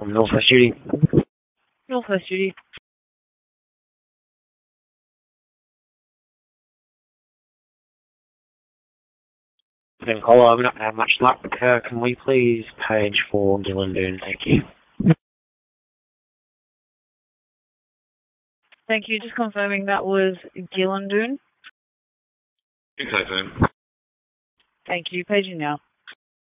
Northwest Judy. Northwest Judy. Then call, I've not had much luck. Can we please page for Gillandoon? Thank you. Thank you. Just confirming that was Gillandoon. You confirm. Thank you. Paging now.